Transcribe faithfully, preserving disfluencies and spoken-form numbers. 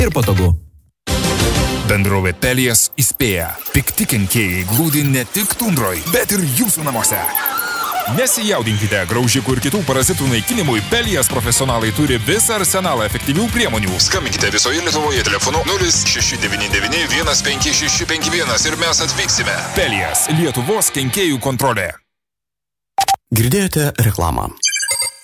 ir patogu. Bendrovė Pelijas įspėja. Pikti kenkėjai glūdi ne tik tundroj, bet ir jūsų namuose. Nesijaudinkite, graužikų ir kitų parazitų naikinimui Pelijas profesionalai turi visą arsenalą efektyvių priemonių. Skambinkite visoje Lietuvoje telefonu nulis šeši devyni devyni vienas penki šeši penki vienas ir mes atvyksime. Pelijas, Lietuvos kenkėjų kontrolė. Girdėjote reklamą.